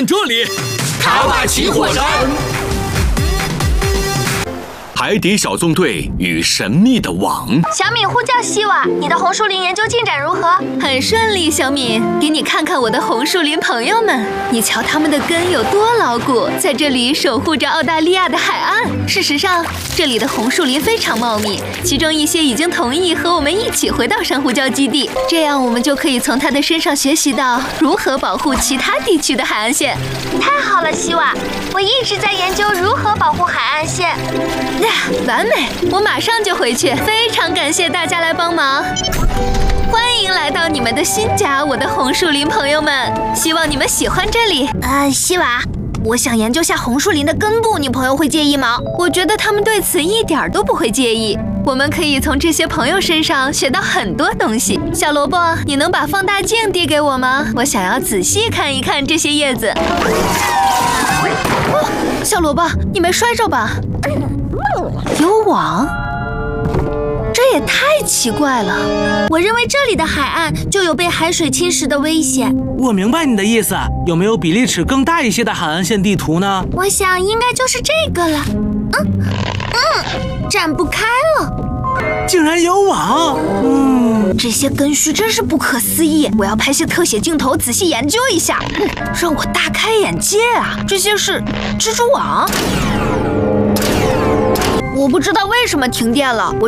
看这里， 卡瓦奇火山。 海底小纵队与神秘的网。 小敏呼叫希瓦，你的红树林研究进展如何？ 很顺利，小敏。给你看看我的红树林朋友们，你瞧他们的根有多牢固，在这里守护着澳大利亚的海岸。事实上，这里的红树林非常茂密，其中一些已经同意和我们一起回到珊瑚礁基地，这样我们就可以从他的身上学习到如何保护其他地区的海岸线。 太好了，希瓦，我一直在研究如何保护海岸线。 完美！我马上就回去。非常感谢大家来帮忙，欢迎来到你们的新家，我的红树林朋友们。希望你们喜欢这里。 希瓦，我想研究下红树林的根部，你朋友会介意吗？ 我觉得他们对此一点都不会介意。我们可以从这些朋友身上学到很多东西。小萝卜，你能把放大镜递给我吗？我想要仔细看一看这些叶子。小萝卜，你没摔着吧？有网？这也太奇怪了。 我认为这里的海岸就有被海水侵蚀的危险。 我明白你的意思，有没有比例尺更大一些的海岸线地图呢？ 我想应该就是这个了。展不开了。 竟然有网！ 这些根须真是不可思议。我要拍些特写镜头，仔细研究一下。让我大开眼界啊！这些是蜘蛛网。我不知道为什么停电了。